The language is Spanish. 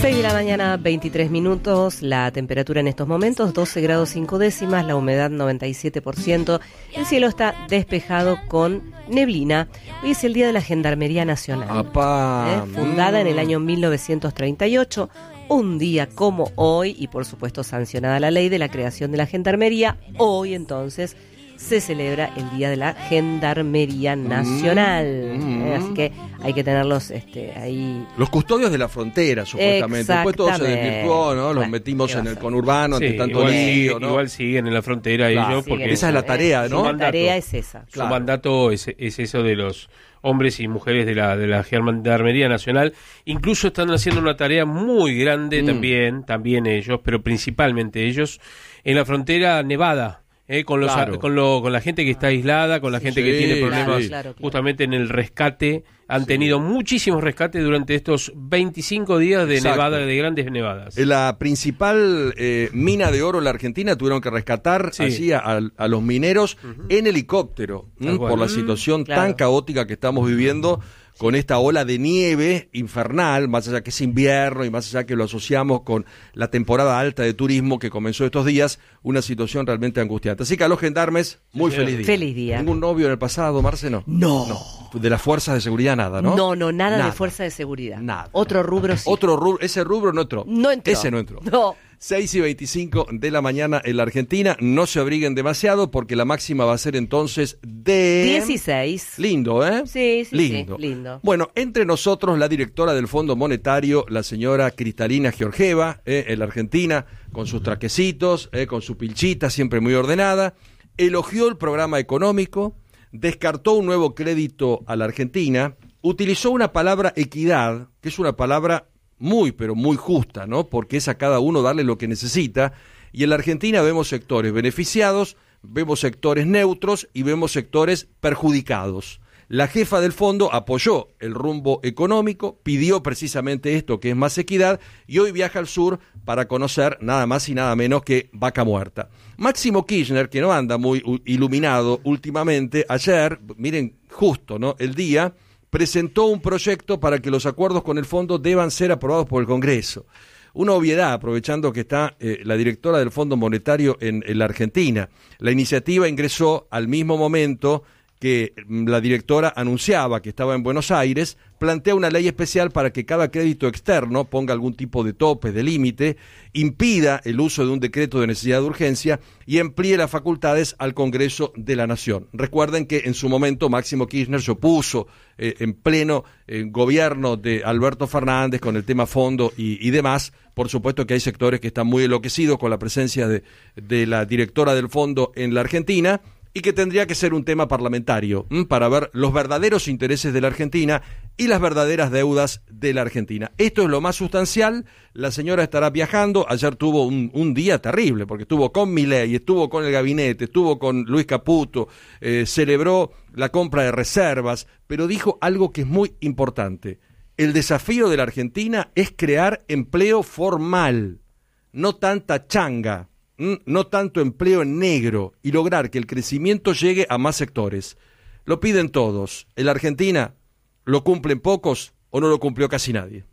6 de la mañana, 23 minutos, la temperatura en estos momentos, 12 grados 5 décimas, la humedad 97%, el cielo está despejado con neblina. Hoy es el Día de la Gendarmería Nacional, fundada en el año 1938, un día como hoy, y por supuesto sancionada la ley de la creación de la Gendarmería, hoy entonces se celebra el Día de la Gendarmería Nacional. Así que hay que tenerlos ahí. Los custodios de la frontera, supuestamente. Después todo se desvirtuó, ¿no? Los metimos en el conurbano ante tanto lío, ¿no? Igual siguen en la frontera ellos, porque esa es la tarea, ¿no? La tarea es esa. Su mandato es eso de los hombres y mujeres de la Gendarmería Nacional. Incluso están haciendo una tarea muy grande también ellos, pero principalmente ellos, en la frontera nevada. Con la gente que está aislada, con la gente que tiene problemas justamente en el rescate. Han tenido muchísimos rescates durante estos 25 días de nevada, de grandes nevadas. La principal mina de oro en la Argentina tuvieron que rescatar allí a los mineros en helicóptero por la situación tan caótica que estamos viviendo con esta ola de nieve infernal, más allá que es invierno y más allá que lo asociamos con la temporada alta de turismo que comenzó estos días, una situación realmente angustiante. Así que a los gendarmes, muy feliz día. Feliz día. ¿Ningún novio en el pasado, Marce? No. De las fuerzas de seguridad nada, ¿no? No, nada de fuerza de seguridad. Nada. Otro rubro sí. Ese rubro no entró. Ese no entró. No. 6:25 de la mañana en la Argentina. No se abriguen demasiado porque la máxima va a ser entonces de 16. Lindo, ¿eh? Sí, lindo. Lindo. Bueno, entre nosotros la directora del Fondo Monetario, la señora Cristalina Georgieva, en la Argentina, con sus traquecitos, con su pilchita siempre muy ordenada, elogió el programa económico, descartó un nuevo crédito a la Argentina, utilizó una palabra equidad, que es una palabra pero muy justa, ¿no? Porque es a cada uno darle lo que necesita, y en la Argentina vemos sectores beneficiados, vemos sectores neutros y vemos sectores perjudicados. La jefa del fondo apoyó el rumbo económico, pidió precisamente esto, que es más equidad, y hoy viaja al sur para conocer nada más y nada menos que Vaca Muerta. Máximo Kirchner, que no anda muy iluminado últimamente, ayer, miren justo, ¿no? El día, presentó un proyecto para que los acuerdos con el fondo deban ser aprobados por el Congreso. Una obviedad, aprovechando que está la directora del Fondo Monetario en la Argentina. La iniciativa ingresó al mismo momento que la directora anunciaba que estaba en Buenos Aires, plantea una ley especial para que cada crédito externo ponga algún tipo de tope, de límite, impida el uso de un decreto de necesidad de urgencia y amplíe las facultades al Congreso de la Nación. Recuerden que en su momento Máximo Kirchner se opuso en pleno gobierno de Alberto Fernández con el tema fondo y demás. Por supuesto que hay sectores que están muy enloquecidos con la presencia de la directora del fondo en la Argentina, y que tendría que ser un tema parlamentario para ver los verdaderos intereses de la Argentina y las verdaderas deudas de la Argentina. Esto es lo más sustancial. La señora estará viajando. Ayer tuvo un día terrible, porque estuvo con Milei, estuvo con el gabinete, estuvo con Luis Caputo, celebró la compra de reservas, pero dijo algo que es muy importante. El desafío de la Argentina es crear empleo formal, no tanta changa, no tanto empleo en negro, y lograr que el crecimiento llegue a más sectores. Lo piden todos. En la Argentina, ¿lo cumplen pocos o no lo cumplió casi nadie?